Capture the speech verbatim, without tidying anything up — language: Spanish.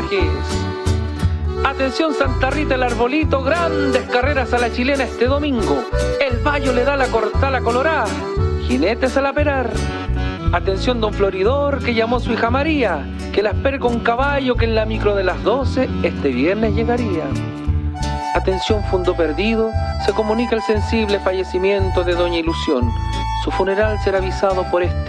pasajes. Atención Santa Rita, el Arbolito, grandes carreras a la chilena este domingo. El Bayo le da la cortala colorada, jinetes al aperar. Atención Don Floridor, que llamó a su hija María, que la espere con caballo, que en la micro de las doce este viernes llegaría. Atención Fundo Perdido, se comunica el sensible fallecimiento de Doña Ilusión. Su funeral será avisado por este